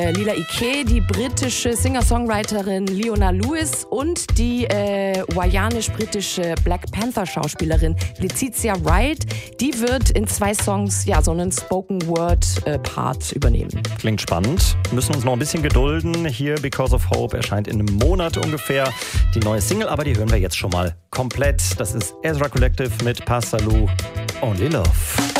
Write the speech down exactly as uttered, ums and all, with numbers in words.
Lila Ike, die britische Singer-Songwriterin Leona Lewis und die äh, guayanisch-britische Black Panther-Schauspielerin Letitia Wright. Die wird in zwei Songs ja so einen Spoken-Word-Part übernehmen. Klingt spannend. Müssen uns noch ein bisschen gedulden. Hier Because of Hope erscheint in einem Monat ungefähr die neue Single, aber die hören wir jetzt schon mal komplett. Das ist Ezra Collective mit Passalou, Only Love.